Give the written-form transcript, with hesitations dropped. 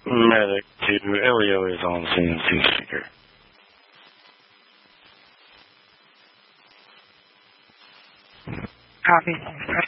Medic to Elio is on CNC speaker. Copy.